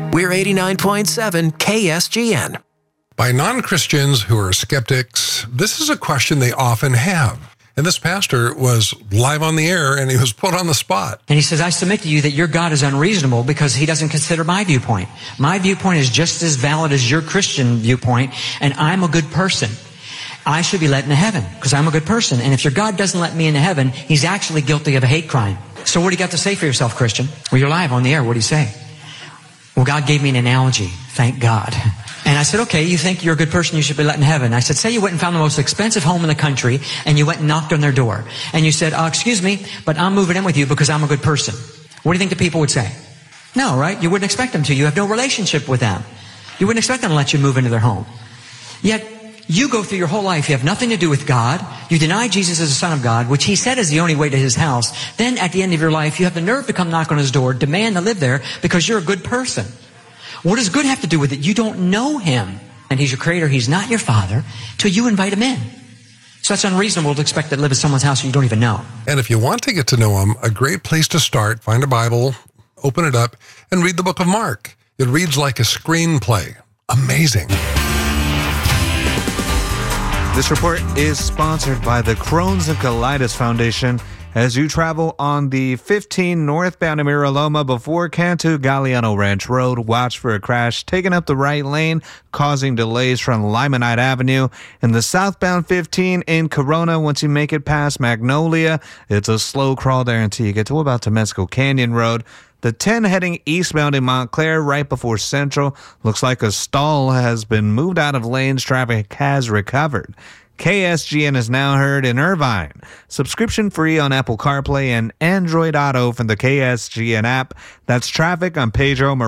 We're 89.7 KSGN. By non-Christians who are skeptics, this is a question they often have. And this pastor was live on the air, and he was put on the spot. And he says, I submit to you that your God is unreasonable because he doesn't consider my viewpoint. My viewpoint is just as valid as your Christian viewpoint, and I'm a good person. I should be let into heaven because I'm a good person. And if your God doesn't let me into heaven, he's actually guilty of a hate crime. So what do you got to say for yourself, Christian? Well, you're live on the air. What do you say? Well, God gave me an analogy. Thank God. And I said, okay, you think you're a good person, you should be let in heaven. I said, say you went and found the most expensive home in the country, and you went and knocked on their door. And you said, excuse me, but I'm moving in with you because I'm a good person. What do you think the people would say? No, right? You wouldn't expect them to. You have no relationship with them. You wouldn't expect them to let you move into their home. Yet, you go through your whole life, you have nothing to do with God. You deny Jesus as the Son of God, which he said is the only way to his house. Then at the end of your life, you have the nerve to come knock on his door, demand to live there because you're a good person. What does good have to do with it? You don't know him. And he's your creator. He's not your father till you invite him in. So that's unreasonable to expect to live at someone's house you don't even know. And if you want to get to know him, a great place to start, find a Bible, open it up, and read the book of Mark. It reads like a screenplay. Amazing. This report is sponsored by the Crohn's and Colitis Foundation. As you travel on the 15 northbound Amira Loma before Cantu Galliano Ranch Road, watch for a crash taking up the right lane, causing delays from Limonite Avenue. In the southbound 15 in Corona, once you make it past Magnolia, it's a slow crawl there until you get to about Temesco Canyon Road. The 10 heading eastbound in Montclair right before Central. Looks like a stall has been moved out of lanes. Traffic has recovered. KSGN is now heard in Irvine. Subscription free on Apple CarPlay and Android Auto from the KSGN app. That's traffic on Pedro Morales